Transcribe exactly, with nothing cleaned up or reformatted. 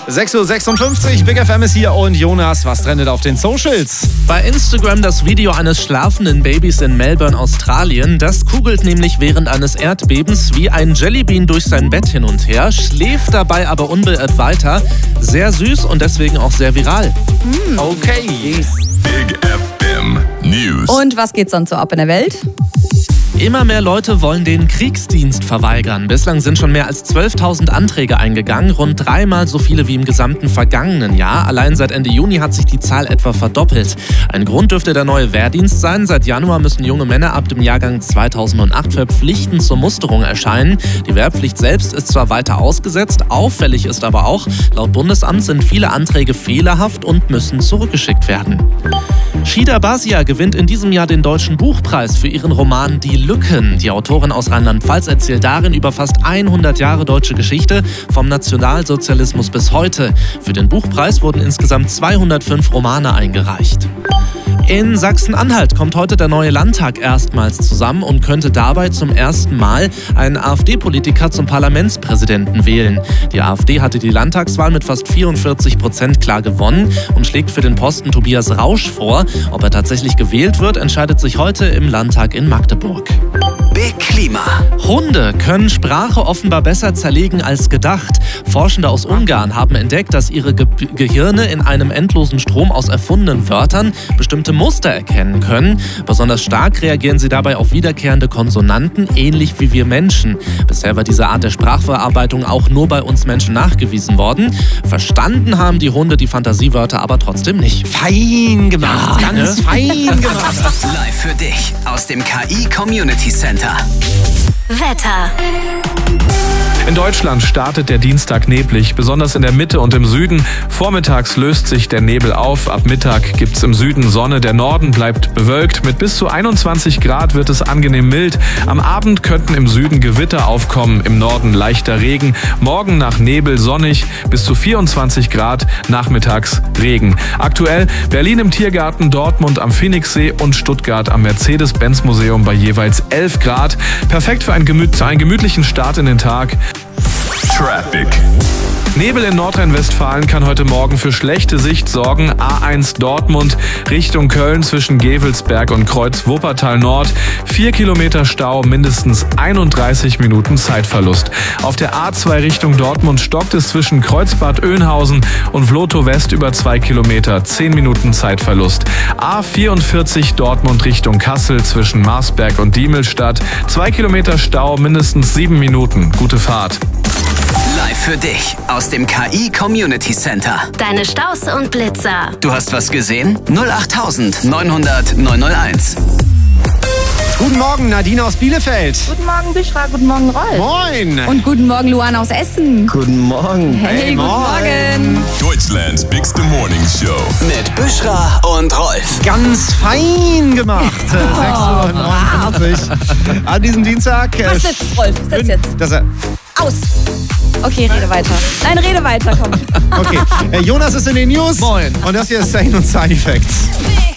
sechs Uhr sechsundfünfzig, Big F M ist hier und Jonas, was trendet auf den Socials? Bei Instagram das Video eines schlafenden Babys in Melbourne, Australien. Das kugelt nämlich während eines Erdbebens wie ein Jellybean durch sein Bett hin und her, schläft dabei aber unbeirrt weiter. Sehr süß und deswegen auch sehr viral. Hm. Okay. Big F M News. Und was geht sonst so ab in der Welt? Immer mehr Leute wollen den Kriegsdienst verweigern. Bislang sind schon mehr als zwölftausend Anträge eingegangen, rund dreimal so viele wie im gesamten vergangenen Jahr. Allein seit Ende Juni hat sich die Zahl etwa verdoppelt. Ein Grund dürfte der neue Wehrdienst sein. Seit Januar müssen junge Männer ab dem Jahrgang zweitausendacht verpflichtend zur Musterung erscheinen. Die Wehrpflicht selbst ist zwar weiter ausgesetzt, auffällig ist aber auch, laut Bundesamt sind viele Anträge fehlerhaft und müssen zurückgeschickt werden. Shida Basia gewinnt in diesem Jahr den Deutschen Buchpreis für ihren Roman Die Lücken. Die Autorin aus Rheinland-Pfalz erzählt darin über fast hundert Jahre deutsche Geschichte, vom Nationalsozialismus bis heute. Für den Buchpreis wurden insgesamt zweihundertfünf Romane eingereicht. In Sachsen-Anhalt kommt heute der neue Landtag erstmals zusammen und könnte dabei zum ersten Mal einen AfD-Politiker zum Parlamentspräsidenten wählen. Die AfD hatte die Landtagswahl mit fast vierundvierzig Prozent klar gewonnen und schlägt für den Posten Tobias Rausch vor. Ob er tatsächlich gewählt wird, entscheidet sich heute im Landtag in Magdeburg. Big Klima. Hunde können Sprache offenbar besser zerlegen als gedacht. Forschende aus Ungarn haben entdeckt, dass ihre Ge- Gehirne in einem endlosen Strom aus erfundenen Wörtern bestimmte Muster erkennen können. Besonders stark reagieren sie dabei auf wiederkehrende Konsonanten, ähnlich wie wir Menschen. Bisher war diese Art der Sprachverarbeitung auch nur bei uns Menschen nachgewiesen worden. Verstanden haben die Hunde die Fantasiewörter aber trotzdem nicht. Fein gemacht, Ja, ganz ne? fein gemacht. Live für dich aus dem K I Community Center. Wetter. In Deutschland startet der Dienstag neblig, besonders in der Mitte und im Süden. Vormittags löst sich der Nebel auf, ab Mittag gibt's im Süden Sonne, der Norden bleibt bewölkt. Mit bis zu einundzwanzig Grad wird es angenehm mild. Am Abend könnten im Süden Gewitter aufkommen, im Norden leichter Regen. Morgen nach Nebel sonnig, bis zu vierundzwanzig Grad, nachmittags Regen. Aktuell Berlin im Tiergarten, Dortmund am Phoenixsee und Stuttgart am Mercedes-Benz-Museum bei jeweils elf Grad. Perfekt für einen, gemüt- einen gemütlichen Start in den Tag. Traffic. Nebel in Nordrhein-Westfalen kann heute Morgen für schlechte Sicht sorgen. A eins Dortmund Richtung Köln zwischen Gevelsberg und Kreuz Wuppertal Nord. Vier Kilometer Stau, mindestens einunddreißig Minuten Zeitverlust. Auf der A zwei Richtung Dortmund stockt es zwischen Kreuzbad Oeynhausen und Vlotho West über zwei Kilometer. Zehn Minuten Zeitverlust. A vierundvierzig Dortmund Richtung Kassel zwischen Marsberg und Diemelstadt. Zwei Kilometer Stau, mindestens sieben Minuten. Gute Fahrt. Live für dich aus dem K I Community Center. Deine Staus und Blitzer. Du hast was gesehen? null acht neunhundert neunhunderteins. Guten Morgen, Nadine aus Bielefeld. Guten Morgen, Bishra. Guten Morgen, Rolf. Moin. Und guten Morgen, Luan aus Essen. Guten Morgen. Hey, Hey, guten moin. Morgen. Deutschlands Bigste Morning Show. Mit Bishra und Rolf. Ganz fein gemacht. sechs Uhr neunundfünfzig an diesem Dienstag. äh, Was jetzt, Rolf? Setz jetzt. Das, äh, Aus. Okay, rede weiter. Nein, rede weiter, komm. okay. Äh, Jonas ist in den News. Moin. Und das hier ist Sane und Side Effects. Big